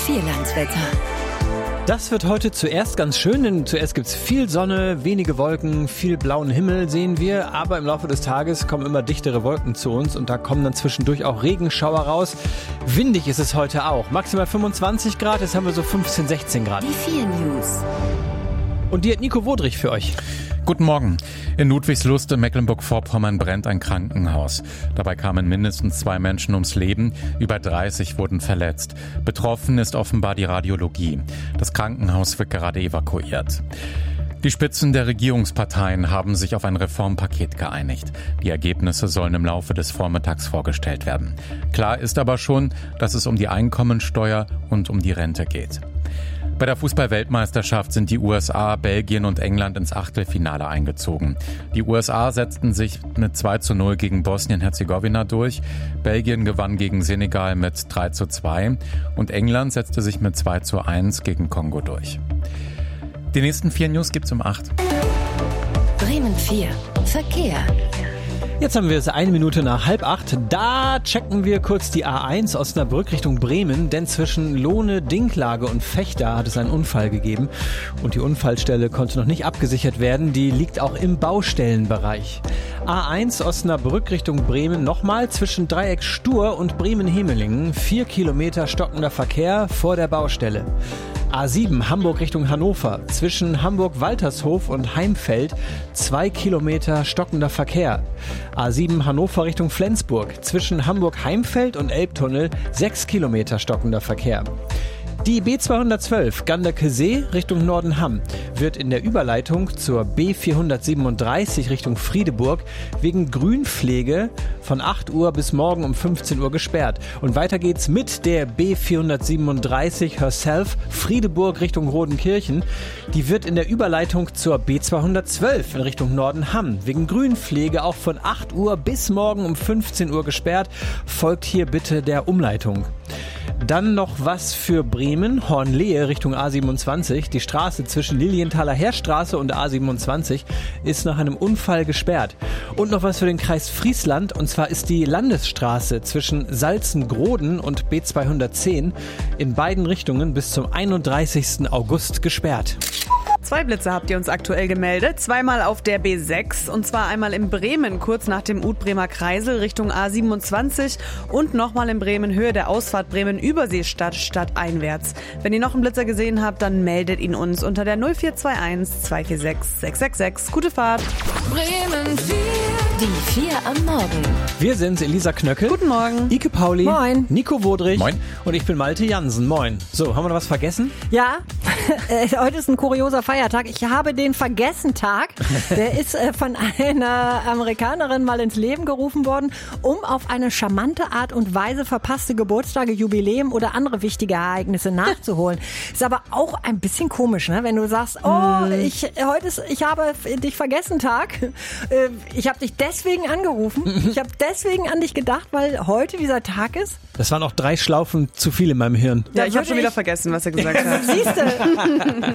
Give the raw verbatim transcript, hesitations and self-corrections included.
Vierlandswetter. Das wird heute zuerst ganz schön, denn zuerst gibt's viel Sonne, wenige Wolken, viel blauen Himmel sehen wir, aber im Laufe des Tages kommen immer dichtere Wolken zu uns und da kommen dann zwischendurch auch Regenschauer raus. Windig ist es heute auch, maximal fünfundzwanzig Grad, jetzt haben wir so fünfzehn, sechzehn Grad. Die vier News. Und die hat Nico Wodrich für euch. Guten Morgen. In Ludwigslust in Mecklenburg-Vorpommern brennt ein Krankenhaus. Dabei kamen mindestens zwei Menschen ums Leben, über dreißig wurden verletzt. Betroffen ist offenbar die Radiologie. Das Krankenhaus wird gerade evakuiert. Die Spitzen der Regierungsparteien haben sich auf ein Reformpaket geeinigt. Die Ergebnisse sollen im Laufe des Vormittags vorgestellt werden. Klar ist aber schon, dass es um die Einkommensteuer und um die Rente geht. Bei der Fußball-Weltmeisterschaft sind die U S A, Belgien und England ins Achtelfinale eingezogen. Die U S A setzten sich mit zwei zu null gegen Bosnien-Herzegowina durch, Belgien gewann gegen Senegal mit drei zu zwei und England setzte sich mit zwei zu eins gegen Kongo durch. Die nächsten vier News gibt's um acht. Bremen vier. Verkehr. Jetzt haben wir es eine Minute nach halb acht. Da checken wir kurz die A eins Osnabrück Richtung Bremen, denn zwischen Lohne, Dinklage und Vechta hat es einen Unfall gegeben. Und die Unfallstelle konnte noch nicht abgesichert werden, die liegt auch im Baustellenbereich. A eins Osnabrück Richtung Bremen nochmal zwischen Dreieck Stur und Bremen-Hemelingen. Vier Kilometer stockender Verkehr vor der Baustelle. A sieben Hamburg Richtung Hannover. Zwischen Hamburg-Waltershof und Heimfeld zwei Kilometer stockender Verkehr. A sieben Hannover Richtung Flensburg. Zwischen Hamburg-Heimfeld und Elbtunnel sechs Kilometer stockender Verkehr. Die B zweihundertzwölf Ganderkesee Richtung Nordenham wird in der Überleitung zur B vierhundertsiebenunddreißig Richtung Friedeburg wegen Grünpflege von acht Uhr bis morgen um fünfzehn Uhr gesperrt. Und weiter geht's mit der B vierhundertsiebenunddreißig Herself Friedeburg Richtung Rodenkirchen. Die wird in der Überleitung zur B zweihundertzwölf in Richtung Nordenham wegen Grünpflege auch von acht Uhr bis morgen um fünfzehn Uhr gesperrt. Folgt hier bitte der Umleitung. Dann noch was für Bremen, Hornlehe Richtung A siebenundzwanzig. Die Straße zwischen Lilienthaler Heerstraße und A siebenundzwanzig ist nach einem Unfall gesperrt. Und noch was für den Kreis Friesland, und zwar ist die Landesstraße zwischen Salzengroden und B zweihundertzehn in beiden Richtungen bis zum einunddreißigsten August gesperrt. Zwei Blitze habt ihr uns aktuell gemeldet, zweimal auf der B sechs und zwar einmal in Bremen, kurz nach dem Ut-Bremer Kreisel Richtung A siebenundzwanzig und nochmal in Bremen Höhe der Ausfahrt Bremen-Überseestadt stadteinwärts. Wenn ihr noch einen Blitzer gesehen habt, dann meldet ihn uns unter der null vier zwei eins zwei vier sechs sechs sechs sechs. Gute Fahrt! Bremen vier. Die vier am Morgen. Wir sind Elisa Knöckel. Guten Morgen. Ike Pauli. Moin. Nico Wodrich. Moin. Und ich bin Malte Jansen. Moin. So, haben wir noch was vergessen? Ja, äh, heute ist ein kurioser Feiertag. Ich habe den Vergessen-Tag. Der ist äh, von einer Amerikanerin mal ins Leben gerufen worden, um auf eine charmante Art und Weise verpasste Geburtstage, Jubiläen oder andere wichtige Ereignisse nachzuholen. Ist aber auch ein bisschen komisch, ne? Wenn du sagst, oh, ich, heute ist, ich habe dich vergessen Tag. Äh, ich habe dich deswegen angerufen. Ich habe deswegen an dich gedacht, weil heute dieser Tag ist. Das waren auch drei Schlaufen zu viel in meinem Hirn. Ja, ich habe würde schon wieder ich- vergessen, was er gesagt hat. Siehste.